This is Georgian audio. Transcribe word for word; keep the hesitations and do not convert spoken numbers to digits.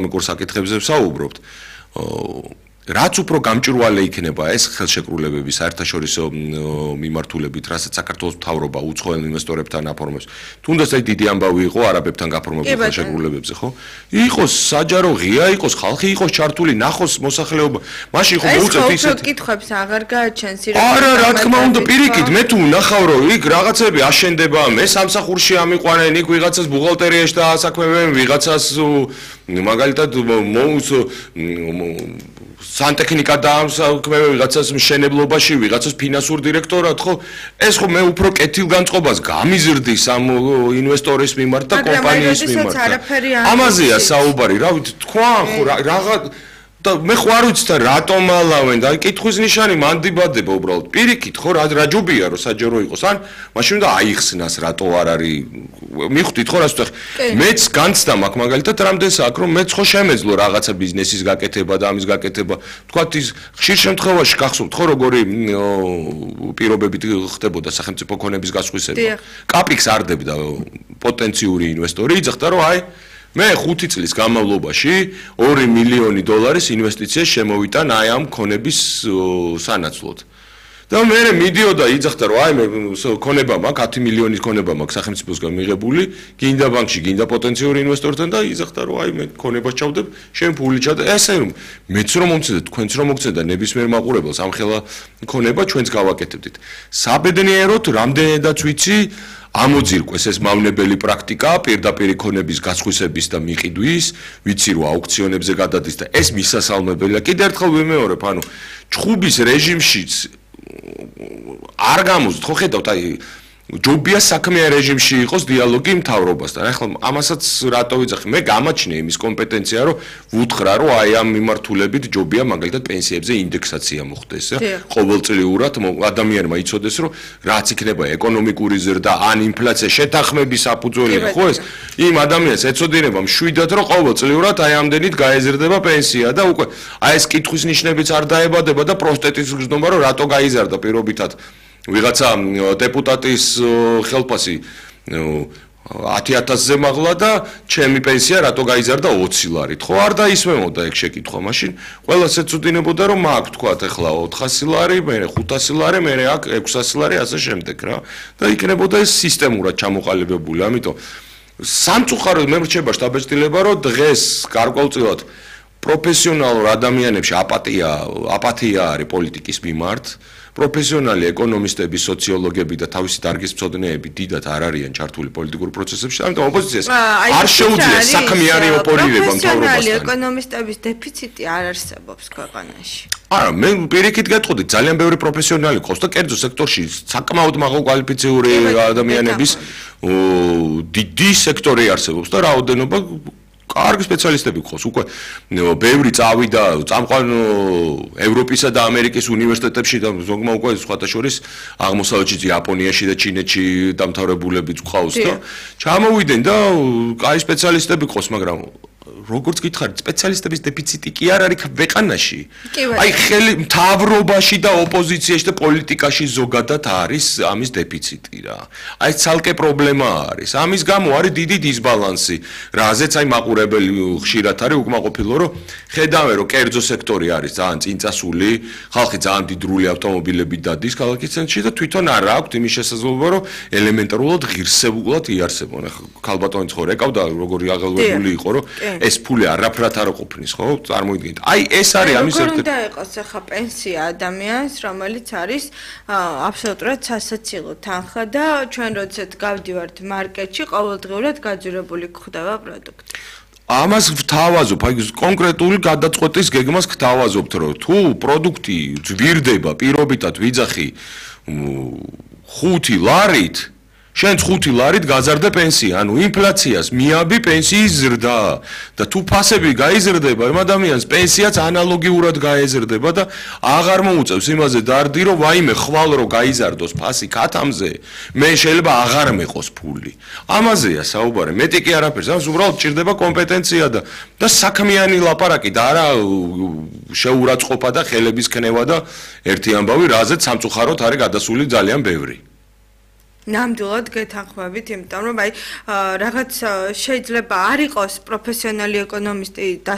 ეკონომიკურ საკითხებზე ვსაუბრობთ. რაც უფრო გამჭვირვალე იქნება ეს ხელშეკრულებები საერთაშორისო მიმართულებით, რასაც საქართველოს მთავრობა უცხოელ ინვესტორებთან აფორმებს. თუნდაც აი დიდი ამბავი იყო არაბებთან გაფორმებულ ხელშეკრულებებზე, ხო? იყოს საჯარო ღია, იყოს ხალხი იყოს ჩართული, ნახოს მოსახლეობა. მაშინ ხო მოუწევთ ისეთ კითხვებს აღარ გააჩენს რა. არა, რა თქმა უნდა, პირიქით, მე თუ ნახავ რომ იქ რაღაცები აშენდება, მე სამსახურში ამიყვანენ, იქ ვიღაცას ბუღალტერიაში დაასაქმებენ, ვიღაცას მაგალითად მოუს სანტექნიკა დაამსაქმებენ, ვიღაცას მშენებლობაში, ვიღაცას ფინანსურ დირექტორად, ხო? ეს ხო მე უფრო კეთილგანწყობას გამიზრდის ამ ინვესტორის მიმართ და კომპანიის მიმართ. ამაზეა საუბარი, რა ვიცი, თქვა ხო რაღაც და მე ხო არ ვიცი და რატომ ალავენ და კითხვის ნიშანი მანდიბადება უბრალოდ. პირიქით ხო რა რა ჯობია რომ საჯარო იყოს ან მაშინ უნდა აიხსნას რატო არ არის მიხვდით ხო რას ვთქვი მეც განცდა მაქვს მაგალითად რამდენს აქ რომ მეც ხო შემეძლო რაღაცა ბიზნესის გაკეთება და ამის გაკეთება თქვათ ის ხშირ შემთხვევაში გახსოვთ ხო როგორი პირობებით ხდებოდა სახელმწიფო ქონების გასხვისება კაპიქს არდებდა პოტენციური ინვესტორი იძახდა რომ აი მე ხუთი წლის განმავლობაში ორი მილიონი დოლარის ინვესტიცია შემოვიტან აი ამ ქონების სანაცვლოდ. და მე მიდიოდა იძახდა რომ აი მე ქონება მაქვს ათი მილიონის ქონება მაქვს სახელმწიფოსგან მიღებული, გინდა ბანკში, გინდა პოტენციური ინვესტორთან და იძახდა რომ აი მე ქონებას ჩავდებ, შენ ფული ჩადე. ესე რომ მეც რომ მომცეთ, თქვენც რომ მოგცედა ნებისმიერ მაყურებელს ამ ხელა ქონება ჩვენც გავაკეთებდით. საბედნიეროდ რამდენადაც ვიცი ამოძირკვეს ეს მავნებელი პრაქტიკა პირდაპირ ქონების გასხვისების და მიყიდვის, ვიცი რომ აუქციონებზე გადადის და ეს მისასალმებელია. კიდევ ერთხელ ვიმეორებ, ანუ ჩხუბის რეჟიმშიც არ გამოძთ, ხო ხედავთ, აი ჯობია საქმიან რეჟიმში იყოს დიალოგი მთავრობასთან. ახლა ამასაც რატო ვიძახი? მე გამაჩნია იმის კომპეტენცია, რომ ვუთხრა, რომ აი ამ მიმართულებით ჯობია მაგალითად პენსიებზე ინდექსაცია მოხდეს, ყოველწლიურად ადამიანმა იცოდეს, რომ რაც იქნება ეკონომიკური ზრდა ან ინფლაცია შეთანხმების საფუძველია, ხო ეს? იმ ადამიანს ეცოდინება მშვიდად, რომ ყოველწლიურად აი ამდენით გაეზრდება პენსია და უკვე აი ეს კითხვის ნიშნებიც არ დაებადება და პროსტეტის გზნობა, რომ რატო გაიზარდა პირობითად ვიღაცა დეპუტატის ხელფასი ათი ათასზე მაღლა და ჩემი პენსია რატო გაიზარდა ოცი ლარით. ხო არ დაისვემოდა ეგ შეკითხვა. მაშინ ყველას ეცოდინებოდა რომ მაქვს თქვათ ახლა ოთხასი ლარი, მე ხუთასი ლარი, მე აქ ექვსასი ლარი ასე შემდეგ რა. და იქნებოდა ეს სისტემურად ჩამოყალიბებული. ამიტომ სამწუხაროდ მე მრჩება შტაბ-ჭდილება რომ დღეს გარკვეულწილად პროფესიონალურ ადამიანებში აპატია აპათია არის პოლიტიკის მიმართ. პროფესიონალი ეკონომისტები, სოციოლოგები და თავისი დარგის მცოდნეები დიდად არ არიან ჩართული პოლიტიკურ პროცესებში, ამიტომ ოპოზიციას არ შეუძლია საქმიანი ოპორირება მთავრობასთან. პროფესიონალი ეკონომისტების დეფიციტი არ არსებობს ქვეყანაში. არა, მე პირიქით გეტყოდით, ძალიან ბევრი პროფესიონალი ყავს და კერძო სექტორში საკმაოდ მაღალკვალიფიციური ადამიანების დიდი სექტორი არსებობს და რაოდენობა კარგი სპეციალისტები ყავს. უკვე ბევრი წავიდა წამყვან ევროპისა და ამერიკის უნივერსიტეტებში და ზოგმა უკვე სხვათა შორის აღმოსავლეთში, იაპონიაში და ჩინეთში დამთავრებულებიც ყავს და ჩამოვიდნენ და კაი სპეციალისტები ყავს, მაგრამ როგორც გითხარით, სპეციალისტების დეფიციტი კი არ არის ქვეყანაში. აი ხელი მთავრობაში და ოპოზიციაში და პოლიტიკაში ზოგადად არის ამის დეფიციტი რა. აი ცალკე პრობლემა არის. ამის გამო არის დიდი დისბალანსი, რაზეც აი მაყურებელი ხშირად არის უკმაყოფილო, რომ ხედავენ რომ კერძო სექტორი არის ძალიან წინწასული, ხალხი ძალიან დიდრული ავტომობილებით დადის ქალაქის ცენტრში და თვითონ არ აქვს იმის შესაძლებლობა, რომ ელემენტარულად ღირსებულად იარსებონ. ახლა ქალბატონიც ხო რეკავდა, როგორი აღელვებული იყო, რომ ეს ფული არაფრად არ ყოფნის, ხო? წარმოიდგინეთ. აი ეს არის ამის ერთ-ერთი. როგორ უნდა იყოს ახლა პენსია ადამიანს, რომელიც არის აბსოლუტურად სასაცილო თანხა და ჩვენ როდესაც გავდივართ მარკეტში, ყოველდღიურად გაძვირებული გვხდება პროდუქტი. ამას ვთავაზობ, აი კონკრეტული გადაწყვეტის გეგმას ვთავაზობთ, რომ თუ პროდუქტი ძვირდება პირობითად ვიძახი ხუთი ლარით შენ ხუთი ლარით გაზარდა პენსია, ანუ ინფლაციას მიაბი პენსიის ზრდა და თუ ფასები გაიზრდება, იმ ადამიანს პენსიაც ანალოგიურად გაეზრდება და აღარ მოუწევს იმაზე დარდი, რომ ვაიმე ხვალ რო გაიზარდოს ფასი ქათამზე, მე შეიძლება აღარ მეყოს ფული. ამაზეა საუბარი, მეტი კი არაფერს, ამას უბრალოდ ჭირდება კომპეტენცია და და საქმიანი ლაპარაკი და არა შეურაცხყოფა და ხელების ქნება და ერთი ამბავი, რაზეც სამწუხაროდ არის გადასული ძალიან ბევრი. ნამდვილად გეთანხმებით, იმიტომ რომ აი რაღაც შეიძლება არ იყოს პროფესიონალი ეკონომისტი და